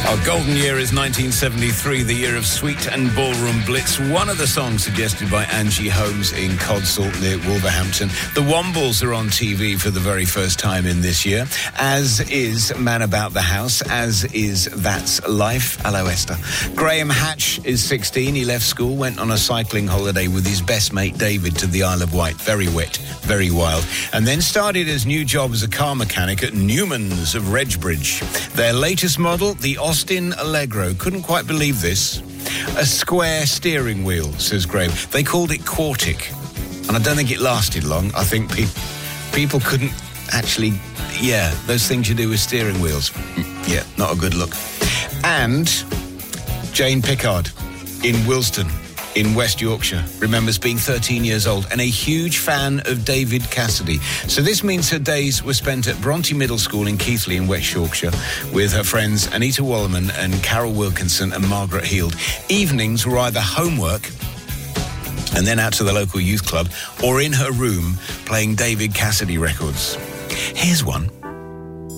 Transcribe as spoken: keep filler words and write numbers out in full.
Our golden year is nineteen seventy-three, the year of Sweet and Ballroom Blitz. One of the songs suggested by Angie Holmes in Codsall near Wolverhampton. The Wombles are on T V for the very first time in this year, as is Man About the House, as is That's Life. Hello, Esther. Graham Hatch is sixteen. He left school, went on a cycling holiday with his best mate David to the Isle of Wight. Very wet, very wild. And then started his new job as a car mechanic at Newman's of Redbridge. Their latest model, the Austin Allegro. Couldn't quite believe this. A square steering wheel, says Graham. They called it Quartic. And I don't think it lasted long. I think pe- people couldn't actually... Yeah, those things you do with steering wheels. Yeah, not a good look. And Jane Pickard in Wilston in West Yorkshire remembers being thirteen years old and a huge fan of David Cassidy. So this means her days were spent at Bronte Middle School in Keighley in West Yorkshire with her friends Anita Wallerman and Carol Wilkinson and Margaret Heald. Evenings were either homework and then out to the local youth club or in her room playing David Cassidy records. Here's one.